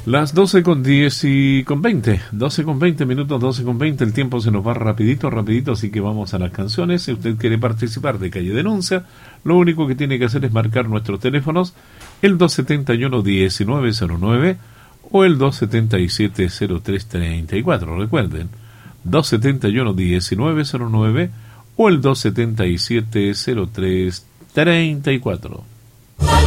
Las 12 con 10 y con 20, 12 con 20 minutos, 12 con 20, el tiempo se nos va rapidito, así que vamos a las canciones. Si usted quiere participar de Calle Denuncia, lo único que tiene que hacer es marcar nuestros teléfonos, el 271-1909 o el 277-0334, recuerden, 271-1909 o el 277-0334.